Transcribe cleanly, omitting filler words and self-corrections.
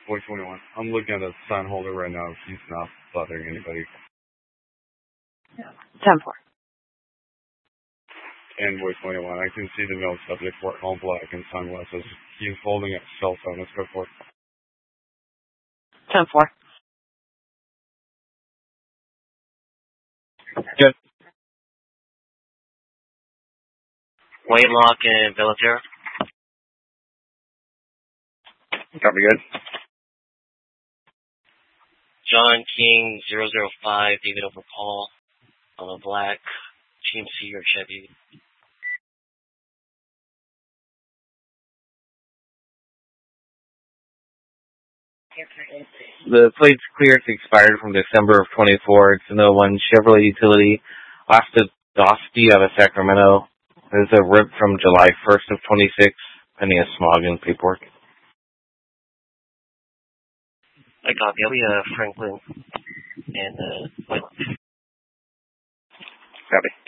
Boy 21. I'm looking at a sign holder right now. He's not bothering anybody. 10-4. And Boy 21. I can see the male subject for all black and sunglasses. He's holding a cell phone. Let's go for it. 10-4. Good. Whitelock and Bellaterra. Copy, good. John King 005, David over Paul, on a black GMC or Chevy. The plate's clear. It's expired from December of 24. It's an 01 Chevrolet Utility Ostadosty out of Sacramento. There's a rip from July 1st of 26, pending a smog and paperwork. I copy. I'll be Franklin and Whitelock. Copy.